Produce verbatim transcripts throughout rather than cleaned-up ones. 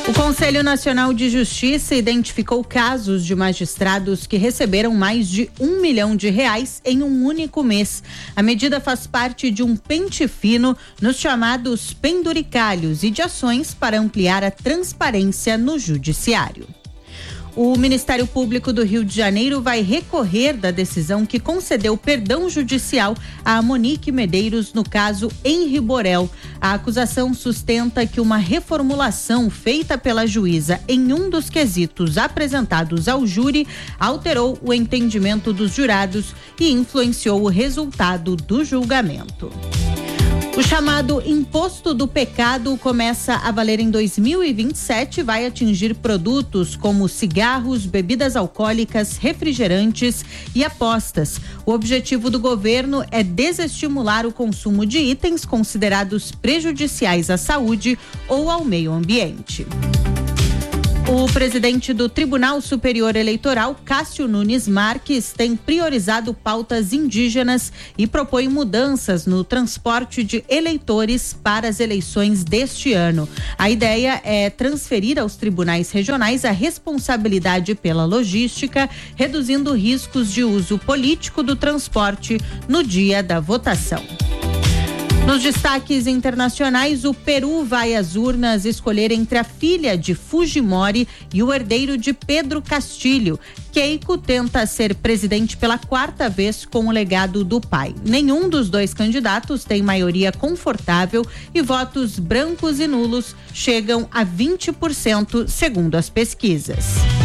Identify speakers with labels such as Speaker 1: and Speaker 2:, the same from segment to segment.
Speaker 1: O Conselho Nacional de Justiça identificou casos de magistrados que receberam mais de um milhão de reais em um único mês. A medida faz parte de um pente fino nos chamados penduricalhos e de ações para ampliar a transparência no judiciário. O Ministério Público do Rio de Janeiro vai recorrer da decisão que concedeu perdão judicial a Monique Medeiros no caso Henri Borel. A acusação sustenta que uma reformulação feita pela juíza em um dos quesitos apresentados ao júri alterou o entendimento dos jurados e influenciou o resultado do julgamento. O chamado Imposto do Pecado começa a valer em dois mil e vinte e sete e vai atingir produtos como cigarros, bebidas alcoólicas, refrigerantes e apostas. O objetivo do governo é desestimular o consumo de itens considerados prejudiciais à saúde ou ao meio ambiente. O presidente do Tribunal Superior Eleitoral, Cássio Nunes Marques, tem priorizado pautas indígenas e propõe mudanças no transporte de eleitores para as eleições deste ano. A ideia é transferir aos tribunais regionais a responsabilidade pela logística, reduzindo riscos de uso político do transporte no dia da votação. Nos destaques internacionais, o Peru vai às urnas escolher entre a filha de Fujimori e o herdeiro de Pedro Castilho. Keiko tenta ser presidente pela quarta vez com o legado do pai. Nenhum dos dois candidatos tem maioria confortável e votos brancos e nulos chegam a vinte por cento, segundo as pesquisas.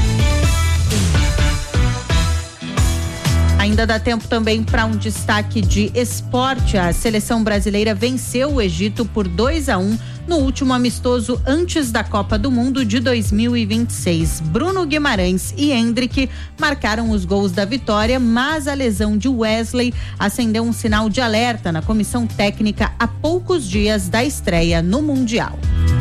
Speaker 1: Ainda dá tempo também para um destaque de esporte. A seleção brasileira venceu o Egito por dois a um no último amistoso antes da Copa do Mundo de dois mil e vinte e seis. Bruno Guimarães e Hendrick marcaram os gols da vitória, mas a lesão de Wesley acendeu um sinal de alerta na comissão técnica a poucos dias da estreia no Mundial.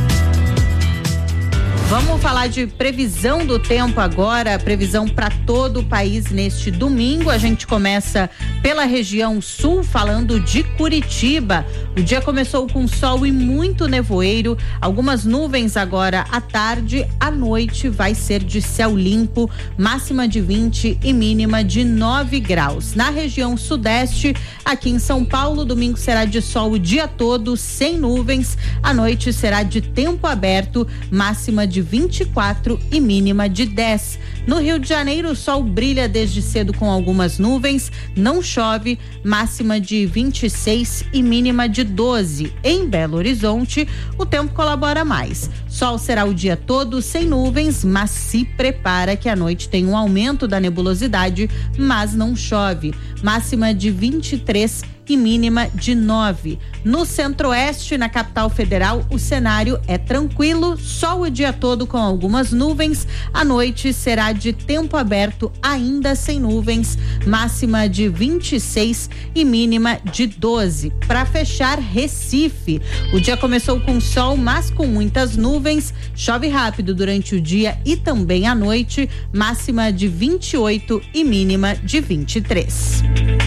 Speaker 1: Vamos falar de previsão do tempo agora, previsão para todo o país neste domingo. A gente começa pela região sul, falando de Curitiba. O dia começou com sol e muito nevoeiro, algumas nuvens agora à tarde. À noite vai ser de céu limpo, máxima de vinte e mínima de nove graus. Na região sudeste, aqui em São Paulo, domingo será de sol o dia todo, sem nuvens. À noite será de tempo aberto, máxima de vinte e quatro e mínima de dez. No Rio de Janeiro, o sol brilha desde cedo com algumas nuvens, não chove, máxima de vinte e seis e mínima de doze. Em Belo Horizonte, o tempo colabora mais. Sol será o dia todo sem nuvens, mas se prepara que à noite tem um aumento da nebulosidade, mas não chove. Máxima de vinte e três e mínima de nove. No centro-oeste, na capital federal, o cenário é tranquilo, sol o dia todo com algumas nuvens. À noite será de tempo aberto, ainda sem nuvens, máxima de vinte e seis e mínima de doze. Para fechar, Recife. O dia começou com sol, mas com muitas nuvens. Chove rápido durante o dia e também à noite, máxima de vinte e oito e mínima de vinte e três.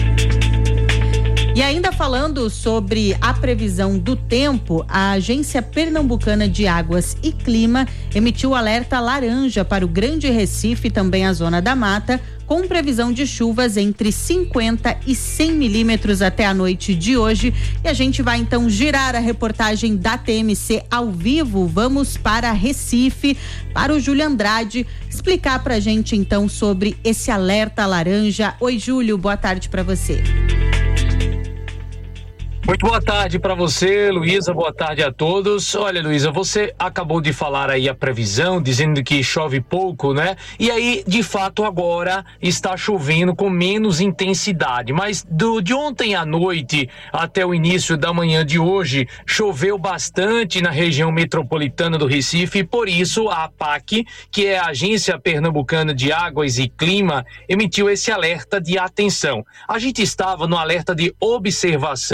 Speaker 1: E ainda falando sobre a previsão do tempo, a Agência Pernambucana de Águas e Clima emitiu alerta laranja para o Grande Recife e também a Zona da Mata, com previsão de chuvas entre cinquenta e cem milímetros até a noite de hoje. E a gente vai então girar a reportagem da T M C ao vivo. Vamos para Recife, para o Júlio Andrade, explicar pra gente então sobre esse alerta laranja. Oi, Júlio, boa tarde para você.
Speaker 2: Muito boa tarde para você, Luísa, boa tarde a todos. Olha, Luísa, você acabou de falar aí a previsão, dizendo que chove pouco, né? E aí, de fato, agora está chovendo com menos intensidade, mas do, de ontem à noite até o início da manhã de hoje, choveu bastante na região metropolitana do Recife, e por isso a APAC, que é a Agência Pernambucana de Águas e Clima, emitiu esse alerta de atenção. A gente estava no alerta de observação na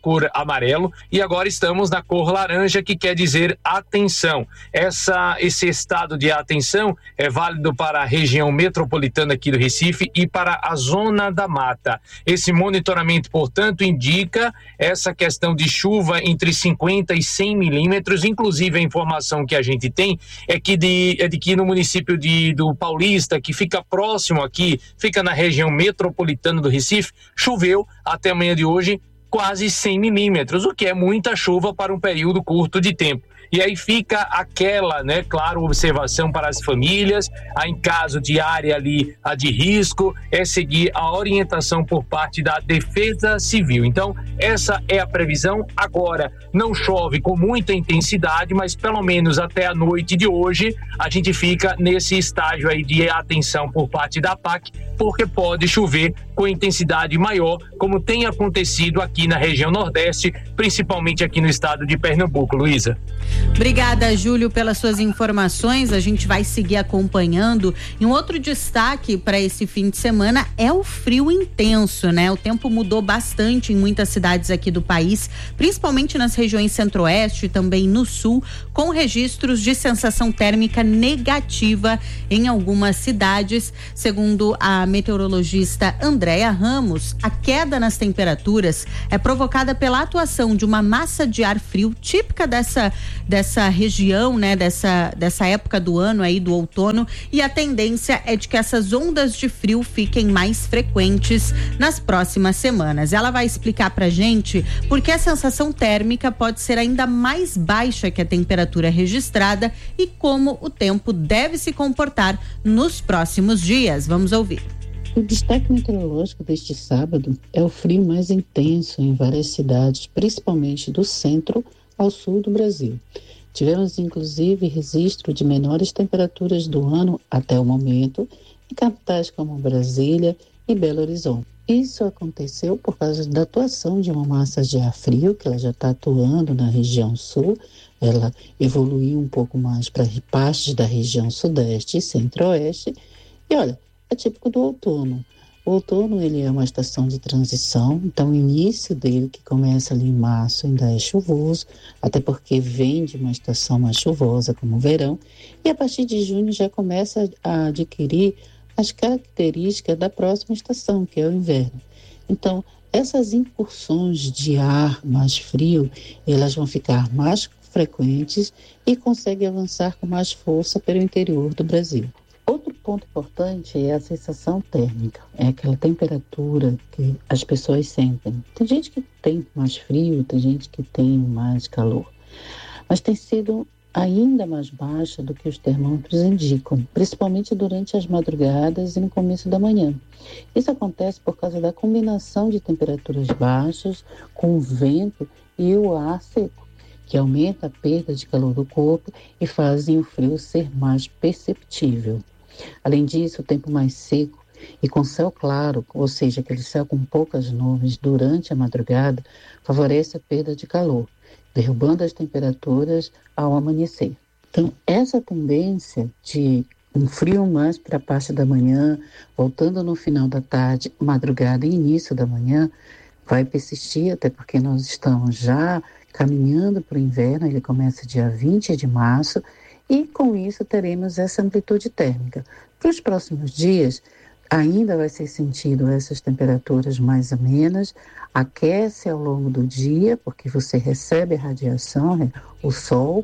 Speaker 2: cor amarelo, e agora estamos na cor laranja, que quer dizer atenção. Essa, esse estado de atenção é válido para a região metropolitana aqui do Recife e para a zona da mata. Esse monitoramento, portanto, indica essa questão de chuva entre cinquenta e cem milímetros. Inclusive, a informação que a gente tem é que de, é de que no município de, do Paulista, que fica próximo aqui, fica na região metropolitana do Recife, choveu até amanhã de hoje quase cem milímetros, o que é muita chuva para um período curto de tempo. E aí fica aquela, né, claro, observação para as famílias, a, em caso de área ali, a de risco, é seguir a orientação por parte da Defesa Civil. Então, essa é a previsão. Agora, não chove com muita intensidade, mas pelo menos até a noite de hoje, a gente fica nesse estágio aí de atenção por parte da P A C, porque pode chover com intensidade maior, como tem acontecido aqui na região Nordeste, principalmente aqui no estado de Pernambuco. Luísa.
Speaker 1: Obrigada, Júlio, pelas suas informações. A gente vai seguir acompanhando. E um outro destaque para esse fim de semana é o frio intenso, né? O tempo mudou bastante em muitas cidades aqui do país, principalmente nas regiões centro-oeste e também no sul, com registros de sensação térmica negativa em algumas cidades. Segundo a meteorologista Andréa Ramos, a queda nas temperaturas é provocada pela atuação de uma massa de ar frio típica dessa dessa região, né, dessa, dessa época do ano aí, do outono, e a tendência é de que essas ondas de frio fiquem mais frequentes nas próximas semanas. Ela vai explicar pra gente por que a sensação térmica pode ser ainda mais baixa que a temperatura registrada e como o tempo deve se comportar nos próximos dias. Vamos ouvir.
Speaker 3: O destaque meteorológico deste sábado é o frio mais intenso em várias cidades, principalmente do centro ao sul do Brasil. Tivemos, inclusive, registro de menores temperaturas do ano até o momento em capitais como Brasília e Belo Horizonte. Isso aconteceu por causa da atuação de uma massa de ar frio, que ela já está atuando na região sul. Ela evoluiu um pouco mais para partes da região sudeste e centro-oeste. E olha, é típico do outono. O outono, ele é uma estação de transição, então o início dele, que começa ali em março, ainda é chuvoso, até porque vem de uma estação mais chuvosa, como o verão, e a partir de junho já começa a adquirir as características da próxima estação, que é o inverno. Então, essas incursões de ar mais frio, elas vão ficar mais frequentes e conseguem avançar com mais força pelo interior do Brasil. Outro ponto importante é a sensação térmica, é aquela temperatura que as pessoas sentem. Tem gente que tem mais frio, tem gente que tem mais calor, mas tem sido ainda mais baixa do que os termômetros indicam, principalmente durante as madrugadas e no começo da manhã. Isso acontece por causa da combinação de temperaturas baixas com o vento e o ar seco, que aumenta a perda de calor do corpo e fazem o frio ser mais perceptível. Além disso, o tempo mais seco e com céu claro, ou seja, aquele céu com poucas nuvens durante a madrugada, favorece a perda de calor, derrubando as temperaturas ao amanhecer. Então, essa tendência de um frio mais para a parte da manhã, voltando no final da tarde, madrugada e início da manhã, vai persistir, até porque nós estamos já caminhando para o inverno. Ele começa dia vinte de março, e com isso teremos essa amplitude térmica. Para os próximos dias, ainda vai ser sentido essas temperaturas mais amenas, aquece ao longo do dia, porque você recebe a radiação, né, o sol,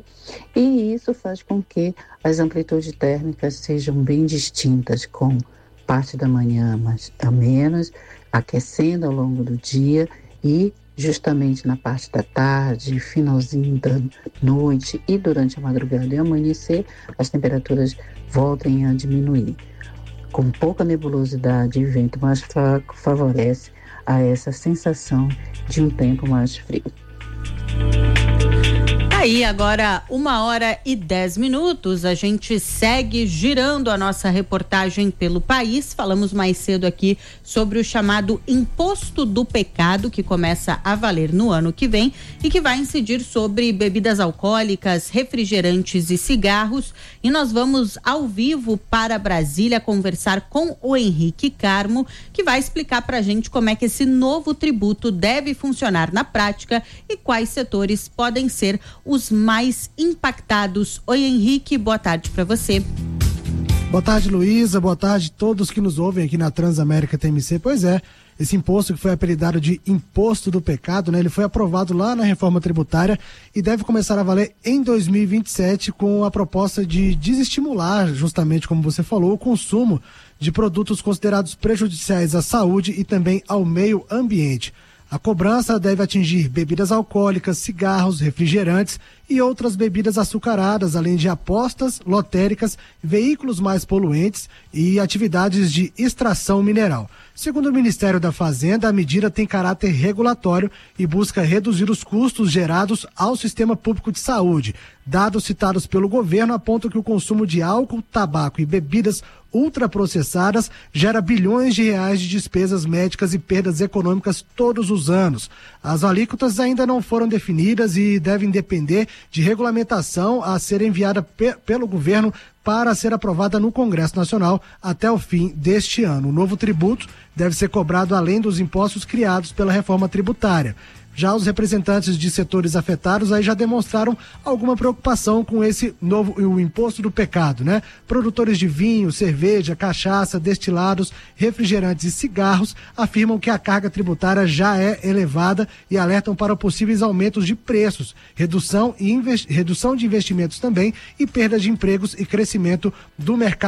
Speaker 3: e isso faz com que as amplitudes térmicas sejam bem distintas, com parte da manhã mais amenas, aquecendo ao longo do dia e justamente na parte da tarde, finalzinho da noite e durante a madrugada e amanhecer, as temperaturas voltem a diminuir. Com pouca nebulosidade e vento mais fraco, favorece a essa sensação de um tempo mais frio.
Speaker 1: Aí, agora, uma hora e dez minutos, a gente segue girando a nossa reportagem pelo país. Falamos mais cedo aqui sobre o chamado Imposto do Pecado, que começa a valer no ano que vem e que vai incidir sobre bebidas alcoólicas, refrigerantes e cigarros. E nós vamos ao vivo para Brasília conversar com o Henrique Carmo, que vai explicar pra gente como é que esse novo tributo deve funcionar na prática e quais setores podem ser os mais impactados. Oi, Henrique, boa tarde para você.
Speaker 4: Boa tarde, Luísa, boa tarde a todos que nos ouvem aqui na Transamérica T M C. Pois é, esse imposto que foi apelidado de Imposto do Pecado, né? Ele foi aprovado lá na reforma tributária e deve começar a valer em dois mil e vinte e sete com a proposta de desestimular, justamente como você falou, o consumo de produtos considerados prejudiciais à saúde e também ao meio ambiente. A cobrança deve atingir bebidas alcoólicas, cigarros, refrigerantes e outras bebidas açucaradas, além de apostas, lotéricas, veículos mais poluentes e atividades de extração mineral. Segundo o Ministério da Fazenda, a medida tem caráter regulatório e busca reduzir os custos gerados ao sistema público de saúde. Dados citados pelo governo apontam que o consumo de álcool, tabaco e bebidas ultraprocessadas gera bilhões de reais de despesas médicas e perdas econômicas todos os anos. As alíquotas ainda não foram definidas e devem depender de regulamentação a ser enviada pe- pelo governo para ser aprovada no Congresso Nacional até o fim deste ano. O novo tributo deve ser cobrado além dos impostos criados pela reforma tributária. Já os representantes de setores afetados aí já demonstraram alguma preocupação com esse novo, o imposto do pecado, né? Produtores de vinho, cerveja, cachaça, destilados, refrigerantes e cigarros afirmam que a carga tributária já é elevada e alertam para possíveis aumentos de preços, redução, e investi- redução de investimentos também e perda de empregos e crescimento do mercado